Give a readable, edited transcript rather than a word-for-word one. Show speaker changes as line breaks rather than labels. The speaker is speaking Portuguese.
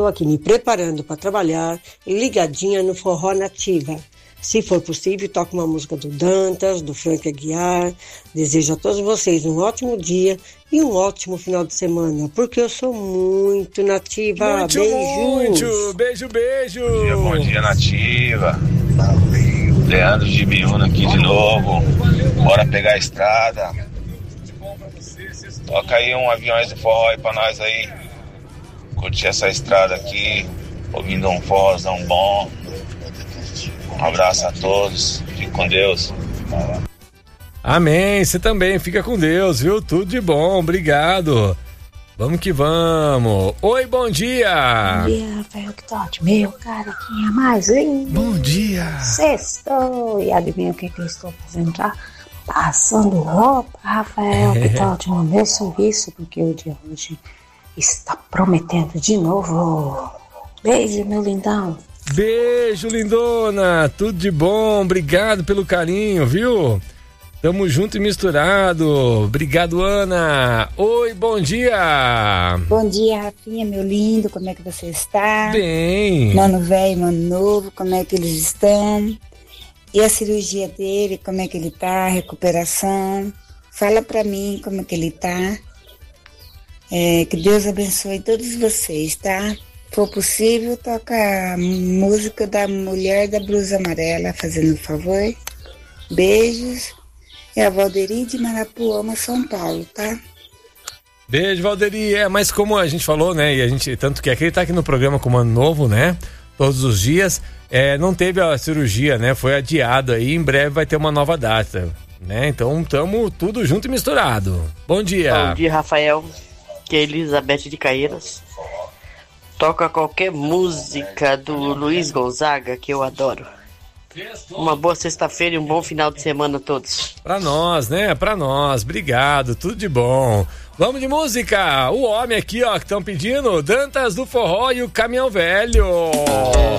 estou aqui me preparando para trabalhar e ligadinha no Forró Nativa. Se for possível, toco uma música do Dantas, do Frank Aguiar. Desejo a todos vocês um ótimo dia e um ótimo final de semana, porque eu sou muito nativa.
Muito,
beijos.
beijo.
Bom dia, nativa. Leandro de Biúna aqui de novo. Bora pegar a estrada. Toca aí um Aviões do Forró aí pra nós aí. Curtir essa estrada aqui, ouvindo um forrozão bom. Um abraço a todos, fique com Deus.
Amém, você também, fica com Deus, viu? Tudo de bom, obrigado. Vamos que vamos. Oi, bom dia.
Bom dia, Rafael Quitote. Meu cara, quem é mais lindo?
Bom dia.
Sextou. E adivinha o que eu estou fazendo já? Passando roupa, Rafael Quitote, no meu serviço, porque o dia hoje está prometendo de novo. Beijo, meu lindão.
Beijo, lindona, tudo de bom, obrigado pelo carinho, viu? Tamo junto e misturado, obrigado, Ana. Oi, bom dia.
Bom dia, Rafinha, meu lindo, como é que você está?
Bem.
Mano velho, mano novo, como é que eles estão? E a cirurgia dele, como é que ele tá? A recuperação? Fala pra mim como é que ele tá. Que Deus abençoe todos vocês, tá? Se for possível, toca a música da Mulher da Blusa Amarela, fazendo um favor. Beijos. É a Valderi de Marapuama, São Paulo, tá?
Beijo, Valderi. Mas como a gente falou, né? E a gente, tanto que aquele tá aqui no programa como Ano Novo, né? Todos os dias. Não teve a cirurgia, né? Foi adiado aí. Em breve vai ter uma nova data, né? Então, tamo tudo junto e misturado. Bom dia.
Bom dia, Rafael. Que é Elizabeth de Caeiras. Toca qualquer música do Luiz Gonzaga, que eu adoro. Uma boa sexta-feira e um bom final de semana a todos.
Pra nós, né? Pra nós. Obrigado, tudo de bom. Vamos de música. O homem aqui, ó, que estão pedindo, Dantas do Forró e o Caminhão Velho.